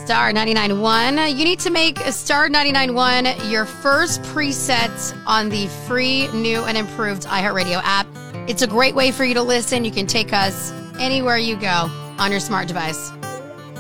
Star 99.1. You need to make Star 99.1 your first preset on the free, new, and improved iHeartRadio app. It's a great way for you to listen. You can take us anywhere you go on your smart device.